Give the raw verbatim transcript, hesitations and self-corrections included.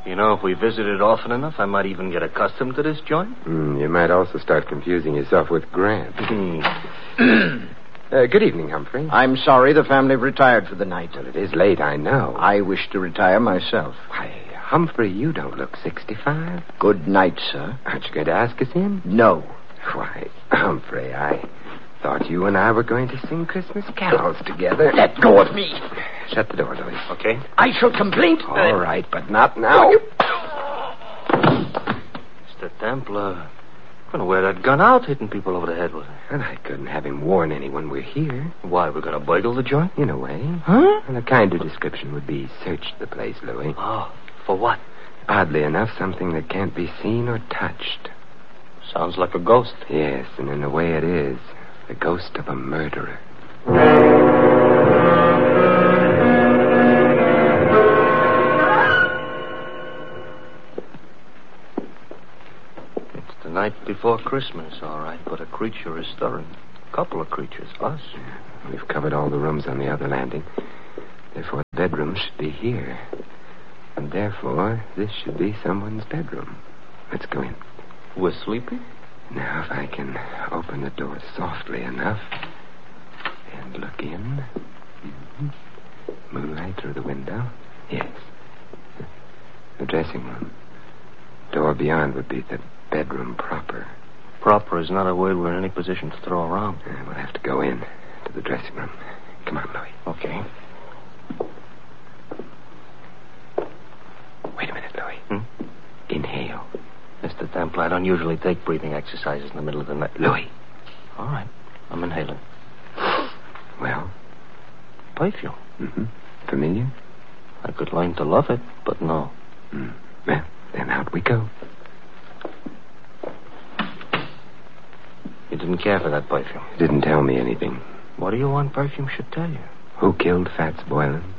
You know, if we visited often enough, I might even get accustomed to this joint. Mm, you might also start confusing yourself with Grant. uh, good evening, Humphrey. I'm sorry the family retired for the night. Well, it is late, I know. I wish to retire myself. Why, Humphrey, you don't look sixty-five. Good night, sir. Aren't you going to ask us in? No. Why, Humphrey, I thought you and I were going to sing Christmas carols together. Let go of me. Shut the door, Louis. Okay. I shall complain. All right, but not now. Mister Templar, I'm going to wear that gun out hitting people over the head with it. And I couldn't have him warn anyone we're here. Why, we're going to burgle the joint? In a way. Huh? And a kinder description would be search the place, Louis. Oh, for what? Oddly enough, something that can't be seen or touched. Sounds like a ghost. Yes, and in a way it is. The ghost of a murderer. It's the night before Christmas, all right, but a creature is stirring. A couple of creatures, us. We've covered all the rooms on the other landing. Therefore, the bedroom should be here. And therefore, this should be someone's bedroom. Let's go in. We're sleeping? Now, if I can open the door softly enough and look in. Mm-hmm. Moonlight through the window. Yes. The dressing room. Door beyond would be the bedroom proper. Proper is not a word we're in any position to throw around. Uh, we'll have to go in to the dressing room. Come on, Louis. Okay. Wait a minute, Louis. Hmm? Inhale. Mister Templar, I don't usually take breathing exercises in the middle of the night. Louis. All right. I'm inhaling. Well? Perfume. Mm-hmm. Familiar? I could learn to love it, but no. Mm. Well, then out we go. You didn't care for that perfume. It didn't tell me anything. What do you want perfume should tell you? Who killed Fats Boylan?